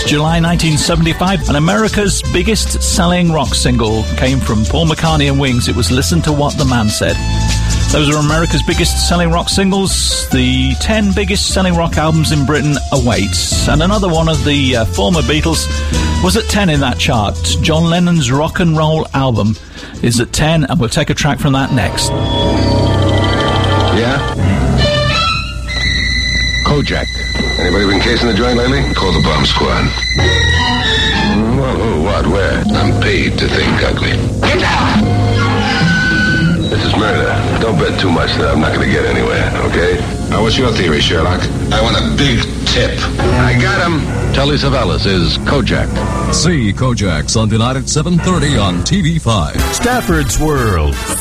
July 1975, and America's biggest selling rock single came from Paul McCartney and Wings. It was Listen to What the Man Said. Those are America's biggest selling rock singles. The 10 biggest selling rock albums in Britain awaits. And another one of the former Beatles was at 10 in that chart. John Lennon's rock and roll album is at 10, and we'll take a track from that next. Yeah? Kojak. Anybody been casing the joint lately? Call the bomb squad. Well, who, what, where? I'm paid to think ugly. Get down! This is murder. Don't bet too much that I'm not going to get anywhere, okay? Now, what's your theory, Sherlock? I want a big tip. I got him. Telly Savalas is Kojak. See Kojak Sunday night at 7:30 on TV5. Stafford's World.